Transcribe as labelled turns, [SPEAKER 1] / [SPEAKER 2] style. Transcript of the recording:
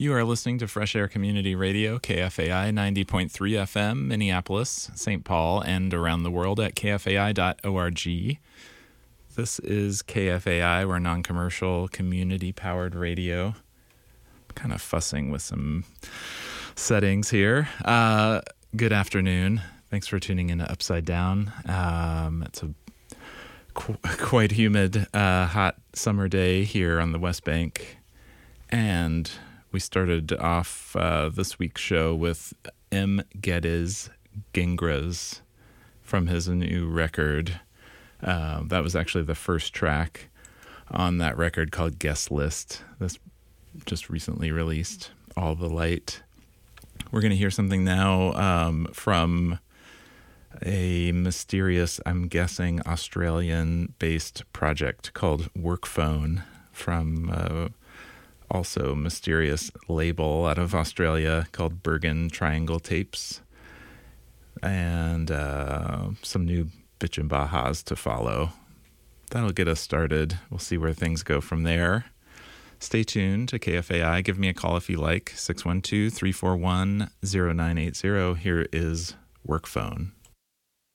[SPEAKER 1] You are listening to Fresh Air Community Radio, KFAI 90.3 FM, Minneapolis, St. Paul, and around the world at kfai.org. This is KFAI. We're non-commercial, community-powered radio. I'm kind of fussing with some settings here. Good afternoon. Thanks for tuning in to Upside Down. It's a quite humid, hot summer day here on the West Bank. And we started off this week's show with M. Geddes Gingras from his new record. That was actually the first track on that record called Guest List. That's just recently released, All the Light. We're going to hear something now from a mysterious, I'm guessing, Australian-based project called Workphone from also mysterious label out of Australia called Bergen Triangle Tapes, and some new Bitchin' Bahas to follow. That'll get us started. We'll see where things go from there. Stay tuned to KFAI. Give me a call if you like, 612-341-0980. Here is Workphone.